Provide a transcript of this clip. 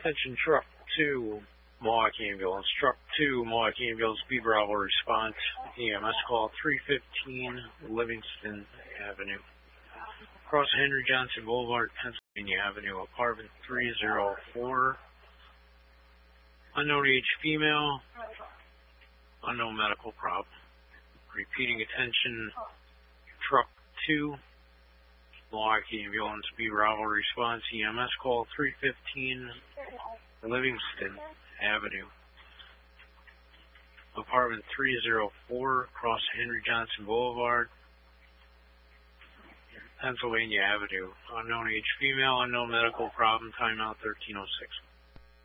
Attention truck 2, Mohawk Ambulance. Truck 2, Mohawk Ambulance, B Bravo response. EMS call 315 Livingston Avenue. Across Henry Johnson Boulevard, Pennsylvania Avenue, apartment 304. Unknown age female. Unknown medical problem. Repeating attention, truck 2, Mohawk Ambulance, B Bravo response. EMS call 315 Livingston Avenue. Apartment 304, across Henry Johnson Boulevard, Pennsylvania Avenue. Unknown age female, unknown medical problem, timeout 1306.